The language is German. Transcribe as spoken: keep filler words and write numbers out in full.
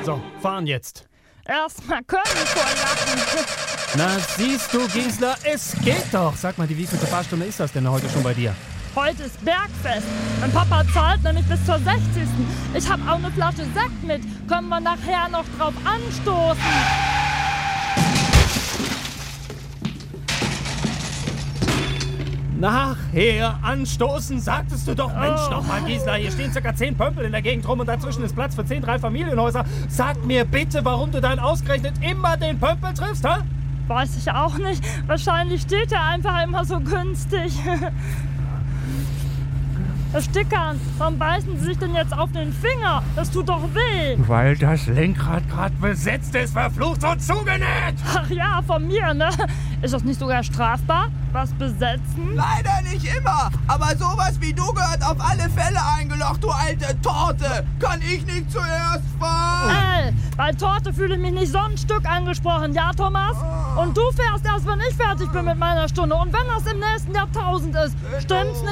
So, fahren jetzt. Erstmal können vor Lachen. Na, siehst du, Gisela, es geht doch. Sag mal, die wievielte Fahrstunde ist das denn heute schon bei dir? Heute ist Bergfest. Mein Papa zahlt nämlich bis zur sechzigsten Ich habe auch eine Flasche Sekt mit. Können wir nachher noch drauf anstoßen? Nachher anstoßen, sagtest du doch. Mensch, Oh. noch mal, Gisela, hier stehen circa zehn Pömpel in der Gegend rum und dazwischen ist Platz für zehn Dreifamilienhäuser. Sag mir bitte, warum du dann ausgerechnet immer den Pömpel triffst, hä? Weiß ich auch nicht. Wahrscheinlich steht er einfach immer so günstig. Das Stickern, warum beißen Sie sich denn jetzt auf den Finger? Das tut doch weh. Weil das Lenkrad gerade besetzt ist, verflucht und zugenäht. Ach ja, von mir, ne? Ist das nicht sogar strafbar? Was besetzen? Leider nicht immer, aber sowas wie du gehört auf alle Fälle eingelocht, du alte Torte. Kann ich nicht zuerst fahren? Ey, bei Torte fühle ich mich nicht so ein Stück angesprochen, ja, Thomas? Und du fährst erst, wenn ich fertig bin mit meiner Stunde. Und wenn das im nächsten Jahrtausend ist, stimmt's nicht?